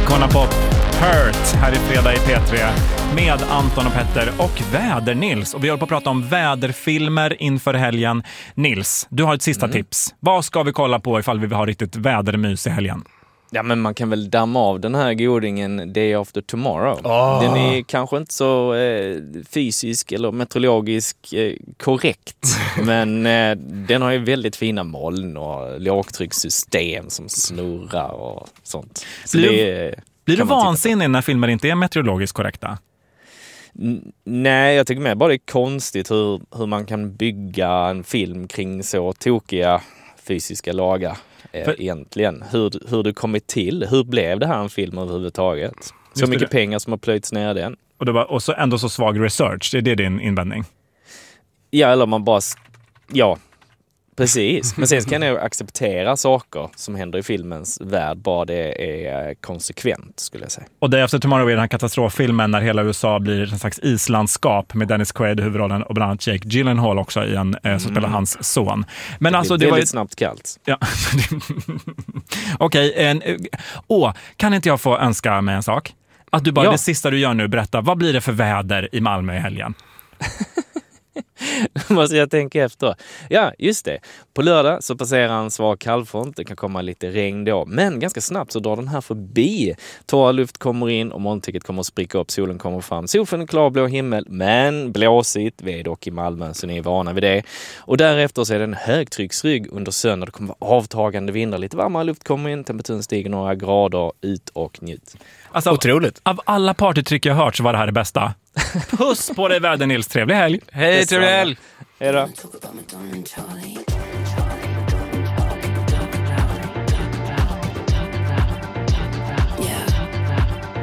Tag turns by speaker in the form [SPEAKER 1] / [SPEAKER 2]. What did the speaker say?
[SPEAKER 1] Icona Pop, Hurt, här i fredag i P3 med Anton och Petter och Väder-Nils. Och vi håller på att prata om väderfilmer inför helgen. Nils, du har ett sista tips. Vad ska vi kolla på ifall vi vill ha riktigt vädermys i helgen?
[SPEAKER 2] Ja, men man kan väl damma av den här godingen Day After Tomorrow. Den är kanske inte så fysisk eller meteorologisk korrekt, men den har ju väldigt fina moln och lågtryckssystem som snurrar och sånt. Så
[SPEAKER 1] blir du vansinnig när filmer inte är meteorologiskt korrekta?
[SPEAKER 2] Nej, jag tycker mer bara det är konstigt hur man kan bygga en film kring så tokiga fysiska lagar. Egentligen. Hur det kommit till. Hur blev det här en film överhuvudtaget? Så mycket pengar som har plöjts ner den.
[SPEAKER 1] Och så ändå så svag research. Det är din invändning?
[SPEAKER 2] Ja, eller man bara... Ja, precis. Men sen kan jag acceptera saker som händer i filmens värld. Bara det är konsekvent, skulle jag säga. Och
[SPEAKER 1] Day After Tomorrow är den här katastroffilmen när hela USA blir en slags islandskap med Dennis Quaid i huvudrollen och bland annat Jake Gyllenhaal också i som spelar hans son. Men alltså, det var väldigt
[SPEAKER 2] snabbt kallt.
[SPEAKER 1] Ja. Okej. Kan inte jag få önska mig en sak? Att du bara, det sista du gör nu, berätta, vad blir det för väder i Malmö i helgen?
[SPEAKER 2] Måste jag tänka efter. Ja, just det. På lördag så passerar en svag kallfront. Det kan komma lite regn då. Men ganska snabbt så drar den här förbi. Torr luft kommer in och molntäcket kommer att spricka upp. Solen kommer fram. Solen är klarblå himmel, men blåsigt. Vi är dock i Malmö så ni är vana vid det. Och därefter så är det en högtrycksrygg under söndag. Det kommer vara avtagande vindar. Lite varmare luft kommer in. Temperaturen stiger några grader. Ut och njut.
[SPEAKER 1] Alltså, otroligt. Av alla partytryck jag hört så var det här det bästa. Puss på dig, Väder-Nils. Trevlig helg.
[SPEAKER 2] Hej, trevlig helg.
[SPEAKER 3] Hej då.